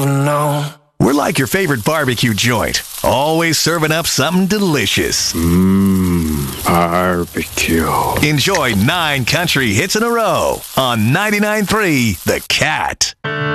No. We're like your favorite barbecue joint, always serving up something delicious. Barbecue. Enjoy 9 country hits in a row on 99.3 The Cat.